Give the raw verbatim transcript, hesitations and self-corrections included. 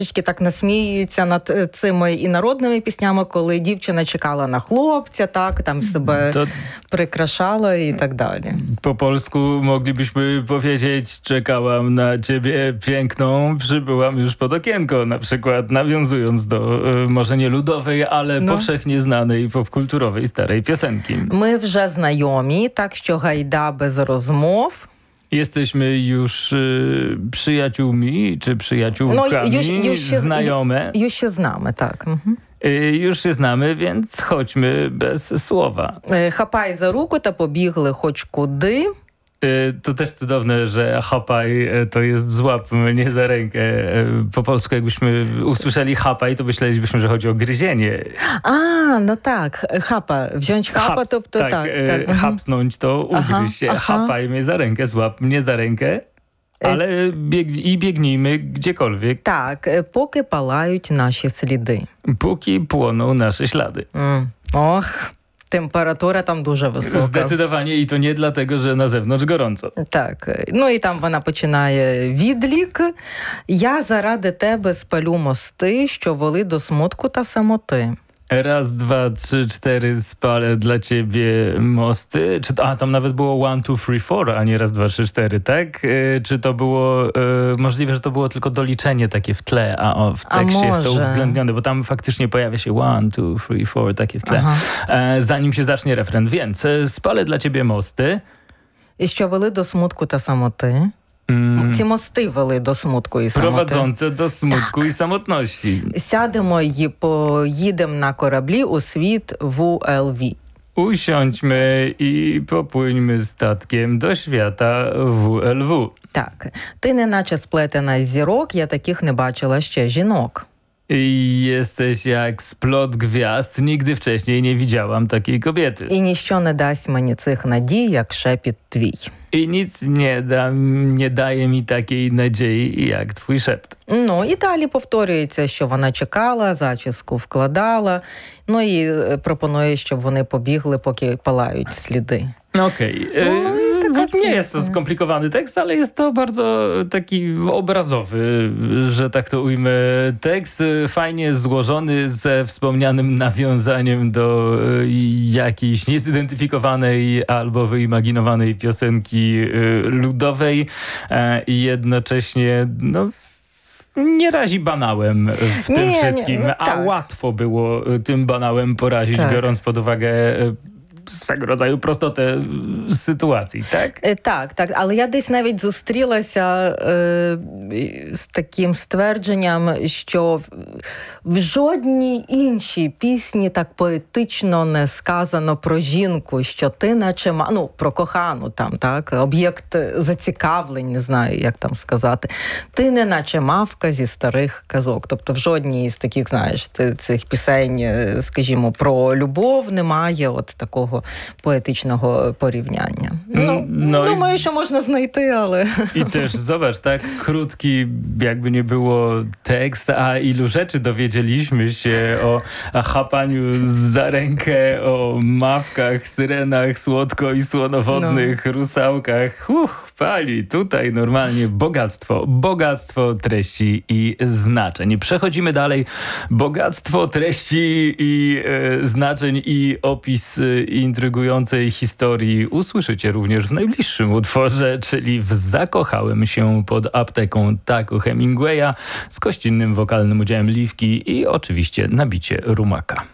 так насміються над цими і народними піснями, коли дівчина чекала на хлопця, tak, tam sobie to... przykraszała i tak dalej. Po polsku moglibyśmy powiedzieć: czekałam na ciebie piękną, przybyłam już pod okienko, na przykład, nawiązując do może nie ludowej, ale no. powszechnie znanej popkulturowej starej piosenki. My вже знайомі, так що гайда без розмов. Jesteśmy już y, przyjaciółmi, czy przyjaciółkami, no, już, już się, znajome. Już się znamy, tak. Mhm. Y, już się znamy, więc chodźmy bez słowa. Хапай за руку та побігли хоч куди. To też cudowne, że chapaj to jest złap mnie za rękę. Po polsku jakbyśmy usłyszeli chapaj, to myślelibyśmy, że chodzi o gryzienie. A, no tak. Chapa. Wziąć chapa, Haps, to, to tak. tak. tak. Chapsnąć to ugryźć się. Chapaj mnie za rękę, złap mnie za rękę. Ale bieg- i biegnijmy gdziekolwiek. Tak, póki palaють наші сліди. Póki płoną nasze ślady. Mm. Och... Температура там дуже висока. Зdecydowanie i to nie dlatego, że na zewnątrz gorąco. Так. Ну і там вона починає відлік. Я заради тебе спалю мости, що вели до смутку та самоти. Raz, dwa, trzy, cztery, spalę dla ciebie mosty. Czy to, a, tam nawet było one, two, three, four, a nie raz, dwa, trzy, cztery, tak? E, czy to było, e, możliwe, że to było tylko doliczenie takie w tle, a o, w tekście jest to uwzględnione, bo tam faktycznie pojawia się one, two, three, four, takie w tle, e, zanim się zacznie refren. Więc e, spalę dla ciebie mosty. І що вели до смутку та самоти. Mm. Ці мости вели до смутку і самоти. Prowadzące do smutku tak. i samotności. Сядемо і поїдемо на кораблі у світ W L V. Usiądźmy i popłyńmy statkiem do świata W L W. Так. Ти неначе сплетена з зірок, я таких не бачила ще жінок. Jesteś jak splot gwiazd. Nigdy wcześniej nie widziałam takiej kobiety. І ніщо не дасть мені цих надій, як шепіт твій. I nic nie, da, nie daje mi takiej nadziei, jak twój szept. Ну, і далі повторюється, що вона чекала, зачіску вкладала, ну і пропонує, щоб вони побігли, поки палають сліди. Okej. Okay. No, nie jest to skomplikowany tekst, ale jest to bardzo taki obrazowy, że tak to ujmę, tekst. Fajnie złożony ze wspomnianym nawiązaniem do jakiejś niezidentyfikowanej albo wyimaginowanej piosenki ludowej i jednocześnie no, nie razi banałem w tym nie, wszystkim, nie, no, a tak. łatwo było tym banałem porazić, tak. biorąc pod uwagę swego rodzaju prostotę sytuacji, tak? Так, так. Але я десь навіть зустрілася е, з таким ствердженням, що в жодній іншій пісні так поетично не сказано про жінку, що ти наче, ну, про кохану там, так? Об'єкт зацікавлень, не знаю, як там сказати. Ти не наче мавка зі старих казок. Тобто в жодній з таких, знаєш, цих пісень, скажімо, про любов немає от такого poetycznego porównania. No, no думаю, że można znajти, ale... I też zobacz, tak krótki, jakby nie było tekst, a ilu rzeczy dowiedzieliśmy się o chapaniu za rękę, o mawkach, syrenach, słodko i słonowodnych no. rusałkach. Uch, pali, tutaj normalnie bogactwo, bogactwo treści i znaczeń. Przechodzimy dalej. Bogactwo treści i e, znaczeń i opis i intrygującej historii usłyszycie również w najbliższym utworze, czyli w Zakochałem się pod apteką Taco Hemingwaya z gościnnym wokalnym udziałem Liwki i oczywiście nabicie Rumaka.